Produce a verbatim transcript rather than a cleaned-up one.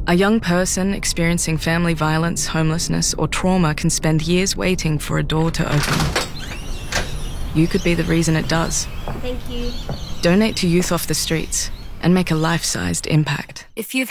A young person experiencing family violence, homelessness, or trauma can spend years waiting for a door to open. You could be the reason it does. Thank you. Donate to Youth Off the Streets and make a life-sized impact. If you've